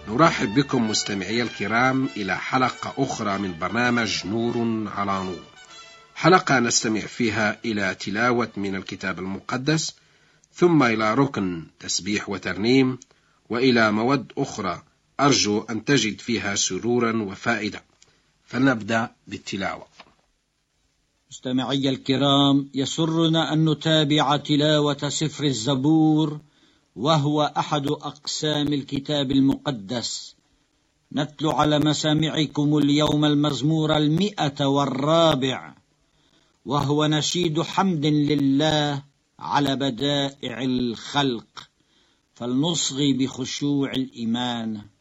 نرحب بكم مستمعي الكرام إلى حلقة أخرى من برنامج نور على نور، حلقة نستمع فيها إلى تلاوة من الكتاب المقدس، ثم إلى ركن تسبيح وترنيم، وإلى مواد أخرى أرجو أن تجد فيها سرورا وفائدة. فلنبدأ بالتلاوة. مستمعي الكرام، يسرنا أن نتابع تلاوة سفر الزبور، وهو أحد أقسام الكتاب المقدس. نتلو على مسامعكم اليوم المزمور 104، وهو نشيد حمد لله على بدائع الخلق. فلنصغي بخشوع الإيمان.